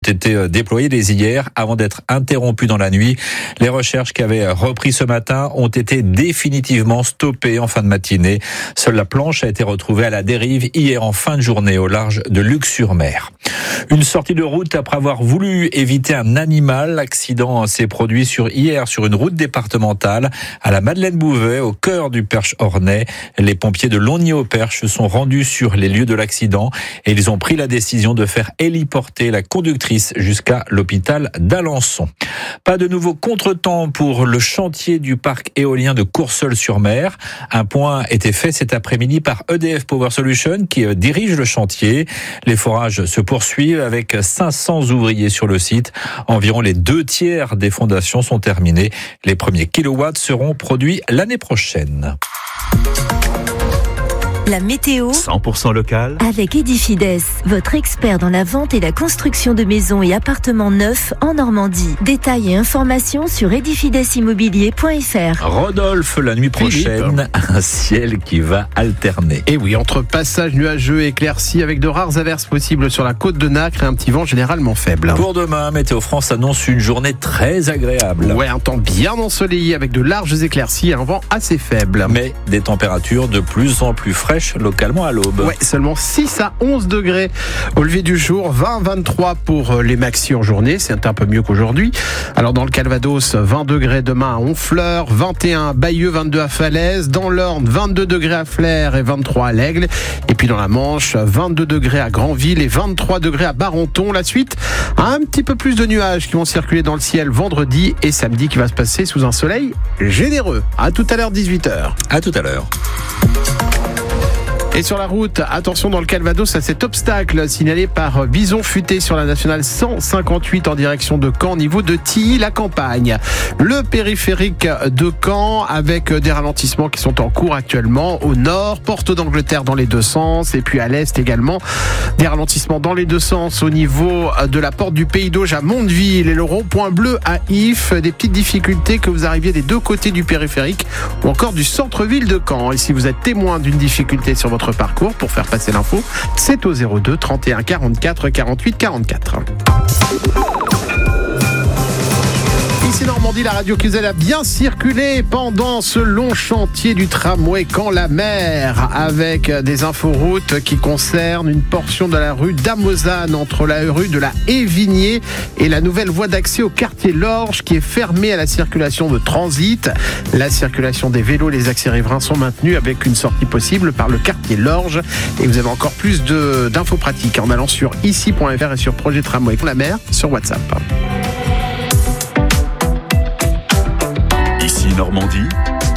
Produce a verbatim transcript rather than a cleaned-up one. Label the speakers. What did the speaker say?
Speaker 1: été déployés dès hier avant d'être interrompus dans la nuit. Les recherches qui avaient repris ce matin ont été définitivement stoppées en fin de matinée. Seule la planche a été retrouvée à la dérive hier en fin de journée au large de Luc-sur-Mer. Une sortie de route après avoir voulu éviter un animal. L'accident s'est produit sur hier sur une route départementale à la Madeleine-Bouvet, au cœur du Perche-Ornay. Les pompiers de Longny-au-Perche sont rendus sur les lieux de l'accident et ils ont pris la décision de faire héliporter la conductrice jusqu'à l'hôpital d'Alençon. Pas de nouveau contretemps pour le chantier du parc éolien de Courseulles-sur-Mer. Un point était fait cet après-midi par E D F Power Solutions qui dirige le chantier. Les forages se poursuivent avec cinq cents ouvriers sur le site. Environ les deux tiers des fondations sont terminées. Les premiers kilowatts seront produits l'année prochaine.
Speaker 2: La météo
Speaker 3: cent pour cent local
Speaker 2: avec Edifides, votre expert dans la vente et la construction de maisons et appartements neufs en Normandie. Détails et informations sur edifides immobilier point f r.
Speaker 1: Rodolphe, la nuit prochaine, Philippe. Un ciel qui va alterner.
Speaker 4: Et oui, entre passages nuageux et éclaircies avec de rares averses possibles sur la côte de Nacre et un petit vent généralement faible.
Speaker 1: Pour demain, Météo France annonce une journée très agréable.
Speaker 4: Ouais, un temps bien ensoleillé avec de larges éclaircies et un vent assez faible.
Speaker 1: Mais des températures de plus en plus fraîches localement à l'aube.
Speaker 4: Ouais, seulement six à onze degrés au lever du jour, vingt à vingt-trois pour les maxi en journée, c'est un peu mieux qu'aujourd'hui. Alors dans le Calvados, vingt degrés demain à Honfleur, vingt et un à Bayeux, vingt-deux à Falaise, dans l'Orne, vingt-deux degrés à Flers et vingt-trois à l'Aigle, et puis dans la Manche, vingt-deux degrés à Granville et vingt-trois degrés à Barenton. La suite, un petit peu plus de nuages qui vont circuler dans le ciel vendredi et samedi qui va se passer sous un soleil généreux. À tout à l'heure, dix-huit heures.
Speaker 1: À tout à l'heure.
Speaker 4: Et sur la route, attention dans le Calvados à cet obstacle signalé par Bison Futé sur la nationale cent cinquante-huit en direction de Caen, niveau de Tilly-la-Campagne. Le périphérique de Caen avec des ralentissements qui sont en cours actuellement au nord, porte d'Angleterre dans les deux sens et puis à l'est également. Des ralentissements dans les deux sens au niveau de la porte du Pays d'Auge à Mondeville et le rond-point bleu à If. Des petites difficultés que vous arriviez des deux côtés du périphérique ou encore du centre-ville de Caen. Et si vous êtes témoin d'une difficulté sur votre parcours, pour faire passer l'info, c'est au zéro deux trente et un quarante-quatre quarante-huit quarante-quatre. Ici Normandie, la radio qui vous aide à bien circuler pendant ce long chantier du tramway Caen-la-Mer, avec des inforoutes qui concernent une portion de la rue d'Amozane entre la rue de la Évigné et la nouvelle voie d'accès au quartier Lorge qui est fermée à la circulation de transit. La circulation des vélos, les accès riverains sont maintenus avec une sortie possible par le quartier Lorge. Et vous avez encore plus de, d'infos pratiques en allant sur ici point f r et sur Projet Tramway Caen-la-Mer sur WhatsApp.
Speaker 3: Ici Normandie,